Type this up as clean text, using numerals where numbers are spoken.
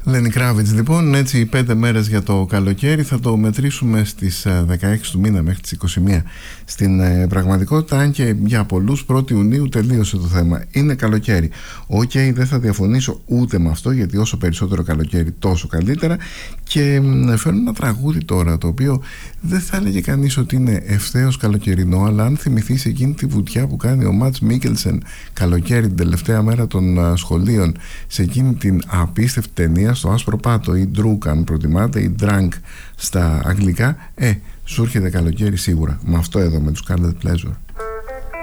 Lenny Kravitz, λοιπόν, έτσι 5 μέρες για το καλοκαίρι. Θα το μετρήσουμε στις 16 του μήνα μέχρι τις 21 στην πραγματικότητα, αν και για πολλούς 1η Ιουνίου τελείωσε το θέμα. Είναι καλοκαίρι. Δεν θα διαφωνήσω ούτε με αυτό, γιατί όσο περισσότερο καλοκαίρι τόσο καλύτερα. Και φέρνω ένα τραγούδι τώρα, το οποίο δεν θα έλεγε κανείς ότι είναι ευθέως καλοκαιρινό, αλλά αν θυμηθείς εκείνη τη βουτιά που κάνει ο Ματς Μίκελσεν καλοκαίρι την τελευταία μέρα των σχολείων, σε εκείνη την απίστευτη ταινία στο Άσπρο Πάτο, ή Druk αν προτιμάτε, ή Drunk στα αγγλικά, σου έρχεται καλοκαίρι σίγουρα με αυτό εδώ, με τους Scarlet Pleasure.